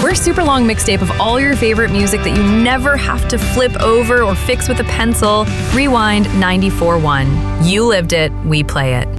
We're a super long mixtape of all your favorite music that you never have to flip over or fix with a pencil. Rewind 94.1. You lived it, we play it.